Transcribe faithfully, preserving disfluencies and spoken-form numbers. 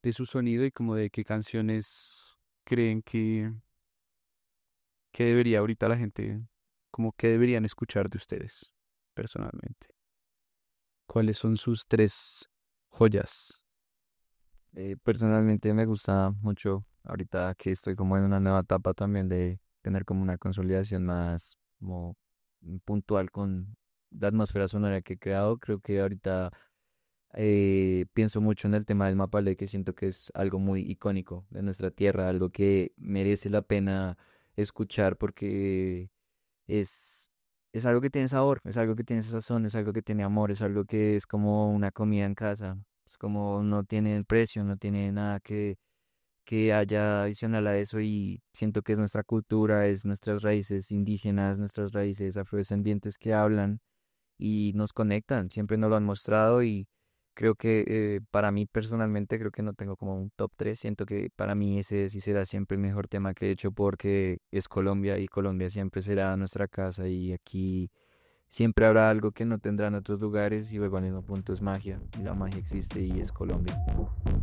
de su sonido y como de qué canciones creen que, que debería ahorita la gente, como que deberían escuchar de ustedes personalmente. ¿Cuáles son sus tres joyas? Eh, personalmente me gusta mucho ahorita que estoy como en una nueva etapa también de tener como una consolidación más como mm, puntual con la atmósfera sonora que he creado. Creo que ahorita eh, pienso mucho en el tema del Mapale, que siento que es algo muy icónico de nuestra tierra, algo que merece la pena escuchar porque es, es algo que tiene sabor, es algo que tiene sazón, es algo que tiene amor, es algo que es como una comida en casa, es como no tiene precio, no tiene nada que, que haya adicional a eso y siento que es nuestra cultura, es nuestras raíces indígenas, nuestras raíces afrodescendientes que hablan y nos conectan, siempre nos lo han mostrado y creo que eh, para mí personalmente creo que no tengo como un top tres, siento que para mí ese sí será siempre el mejor tema que he hecho porque es Colombia y Colombia siempre será nuestra casa y aquí siempre habrá algo que no tendrán otros lugares y luego al mismo punto es magia y la magia existe y es Colombia.